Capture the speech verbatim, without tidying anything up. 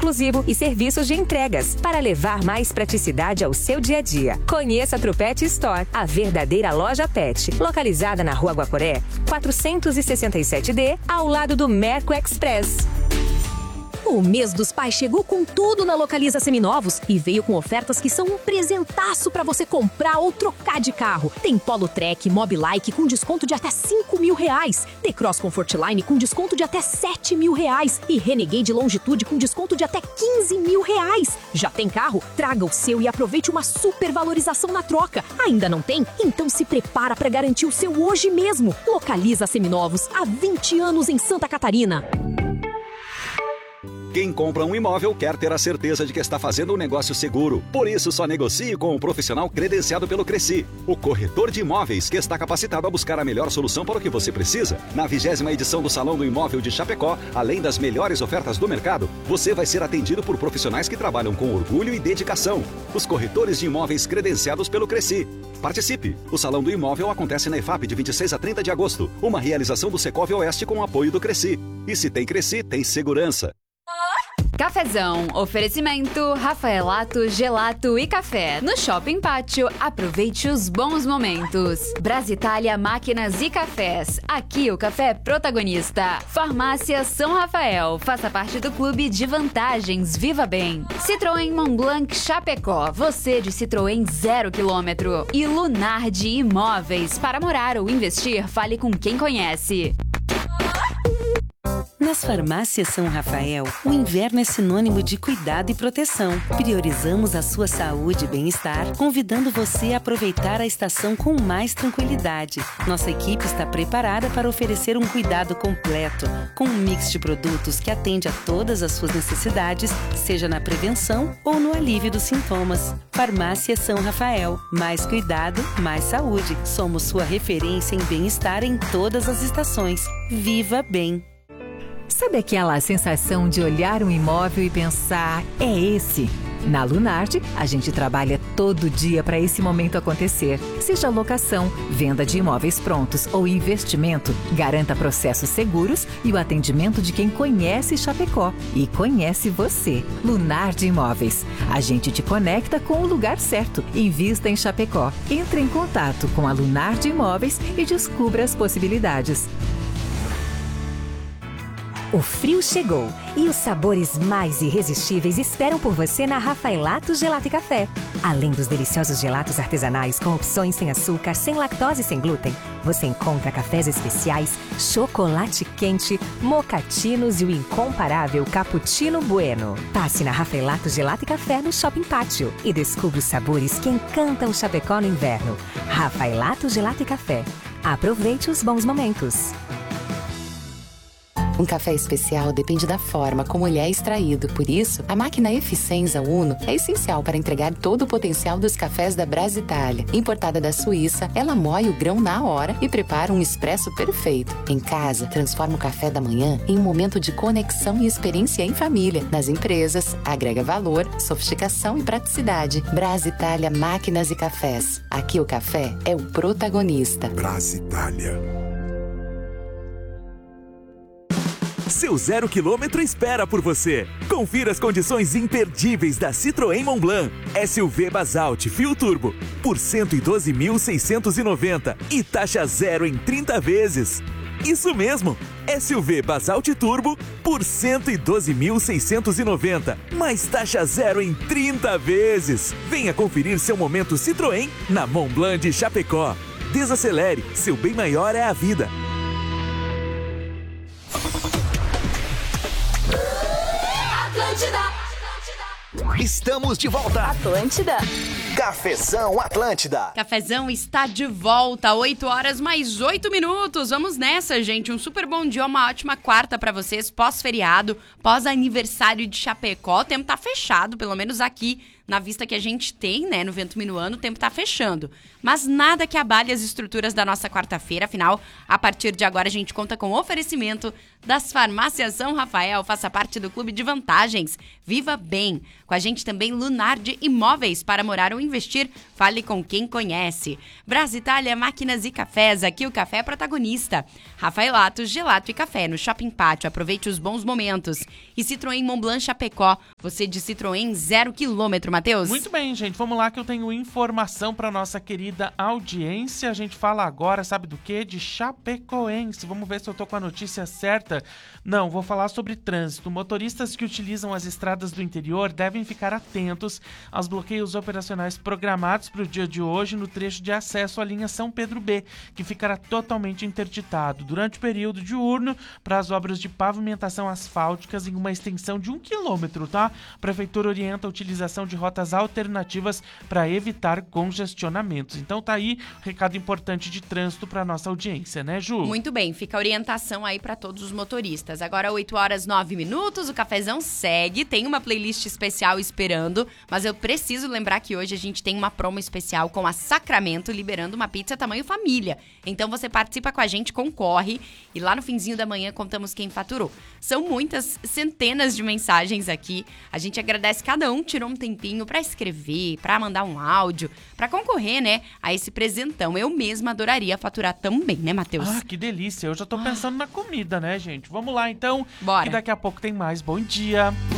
exclusivo e serviços de entregas para levar mais praticidade ao seu dia a dia. Conheça a Trupete Store, a verdadeira loja pet, localizada na Rua Guaporé, quatrocentos e sessenta e sete D, ao lado do Merco Express. O mês dos pais chegou com tudo na Localiza Seminovos e veio com ofertas que são um presentaço para você comprar ou trocar de carro. Tem Polo Trek, Mobilike com desconto de até cinco mil reais. T-Cross Comfortline com desconto de até sete mil reais. E Renegade Longitude com desconto de até quinze mil reais. Já tem carro? Traga o seu e aproveite uma super valorização na troca. Ainda não tem? Então se prepara para garantir o seu hoje mesmo. Localiza Seminovos, há vinte anos em Santa Catarina. Quem compra um imóvel quer ter a certeza de que está fazendo um negócio seguro. Por isso, só negocie com um profissional credenciado pelo Cresci, o corretor de imóveis que está capacitado a buscar a melhor solução para o que você precisa. Na vigésima edição do Salão do Imóvel de Chapecó, além das melhores ofertas do mercado, você vai ser atendido por profissionais que trabalham com orgulho e dedicação. Os corretores de imóveis credenciados pelo Cresci. Participe! O Salão do Imóvel acontece na EFAP de vinte e seis a trinta de agosto. Uma realização do Secov Oeste com o apoio do Cresci. E se tem Cresci, tem segurança. Cafezão, oferecimento, Rafaelato, gelato e café. No Shopping Pátio, aproveite os bons momentos. Brasitália Máquinas e Cafés, aqui o café é protagonista. Farmácia São Rafael, faça parte do clube de vantagens, viva bem. Citroën Montblanc Chapecó, você de Citroën zero quilômetro. E Lunardi Imóveis, para morar ou investir, fale com quem conhece. Nas farmácias São Rafael, o inverno é sinônimo de cuidado e proteção. Priorizamos a sua saúde e bem-estar, convidando você a aproveitar a estação com mais tranquilidade. Nossa equipe está preparada para oferecer um cuidado completo, com um mix de produtos que atende a todas as suas necessidades, seja na prevenção ou no alívio dos sintomas. Farmácia São Rafael. Mais cuidado, mais saúde. Somos sua referência em bem-estar em todas as estações. Viva bem! Sabe aquela sensação de olhar um imóvel e pensar, é esse? Na Lunardi, a gente trabalha todo dia para esse momento acontecer. Seja locação, venda de imóveis prontos ou investimento, garanta processos seguros e o atendimento de quem conhece Chapecó e conhece você. Lunardi Imóveis. A gente te conecta com o lugar certo. Invista em Chapecó. Entre em contato com a Lunardi Imóveis e descubra as possibilidades. O frio chegou e os sabores mais irresistíveis esperam por você na Rafaelato Gelato e Café. Além dos deliciosos gelatos artesanais com opções sem açúcar, sem lactose e sem glúten, você encontra cafés especiais, chocolate quente, mocatinos e o incomparável Cappuccino Bueno. Passe na Rafaelato Gelato e Café no Shopping Pátio e descubra os sabores que encantam o Chapecó no inverno. Rafaelato Gelato e Café. Aproveite os bons momentos. Um café especial depende da forma como ele é extraído. Por isso, a máquina Eficienza Uno é essencial para entregar todo o potencial dos cafés da Brasitália. Importada da Suíça, ela moe o grão na hora e prepara um expresso perfeito. Em casa, transforma o café da manhã em um momento de conexão e experiência em família. Nas empresas, agrega valor, sofisticação e praticidade. Brasitália Máquinas e Cafés. Aqui o café é o protagonista. Brasitália. Seu zero quilômetro espera por você. Confira as condições imperdíveis da Citroën Montblanc. S U V Basalt Fio Turbo por cento e doze mil seiscentos e noventa e taxa zero em trinta vezes. Isso mesmo, S U V Basalt Turbo por cento e doze mil seiscentos e noventa, mais taxa zero em trinta vezes. Venha conferir seu momento Citroën na Montblanc de Chapecó. Desacelere, seu bem maior é a vida. Estamos de volta. Atlântida. Cafezão Atlântida. Cafezão está de volta. oito horas mais oito minutos. Vamos nessa, gente. Um super bom dia, uma ótima quarta pra vocês. Pós-feriado, pós-aniversário de Chapecó. O tempo tá fechado, pelo menos aqui na vista que a gente tem, né, no vento minuano, o tempo tá fechando. Mas nada que abale as estruturas da nossa quarta-feira, afinal, a partir de agora a gente conta com o oferecimento das farmácias São Rafael, faça parte do clube de vantagens, viva bem. Com a gente também Lunardi Imóveis, para morar ou investir, fale com quem conhece. Brasitália Máquinas e Cafés, aqui o café é protagonista. Rafaelato, gelato e café no Shopping Pátio, aproveite os bons momentos. E Citroën Montblanc Chapecó, você de Citroën zero quilômetro, Matheus. Muito bem, gente, vamos lá que eu tenho informação para nossa querida audiência. A gente fala agora, sabe do quê? De Chapecoense. Vamos ver se eu tô com a notícia certa. Não, vou falar sobre trânsito. Motoristas que utilizam as estradas do interior devem ficar atentos aos bloqueios operacionais programados para o dia de hoje no trecho de acesso à linha São Pedro B, que ficará totalmente interditado durante o período diurno para as obras de pavimentação asfálticas em uma extensão de um quilômetro, tá? A Prefeitura orienta a utilização de rotas alternativas para evitar congestionamentos. Então tá aí um recado importante de trânsito para nossa audiência, né, Ju? Muito bem, fica a orientação aí para todos os motoristas. Agora oito horas nove minutos, o cafezão segue, tem uma playlist especial esperando, mas eu preciso lembrar que hoje a gente tem uma promo especial com a Sacramento liberando uma pizza tamanho família. Então você participa com a gente, concorre e lá no finzinho da manhã contamos quem faturou. São muitas, centenas de mensagens aqui. A gente agradece cada um, tirou um tempinho para escrever, para mandar um áudio, para concorrer, né, a esse presentão. Eu mesma adoraria faturar também, né, Matheus? Ah, que delícia. Eu já tô pensando ah. na comida, né, gente? Vamos lá, então. Bora. E daqui a pouco tem mais. Bom dia.